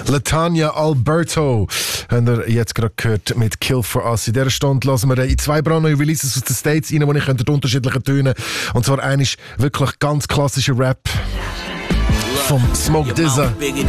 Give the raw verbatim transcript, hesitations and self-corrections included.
Latanya Alberto haben wir jetzt gerade gehört mit Kill for Us. In dieser Stunde hören wir in zwei brandneue Releases aus den States rein, die ich könnte unterschiedliche Töne. Und zwar eigentlich wirklich ganz klassischer Rap vom Smoke D Z A.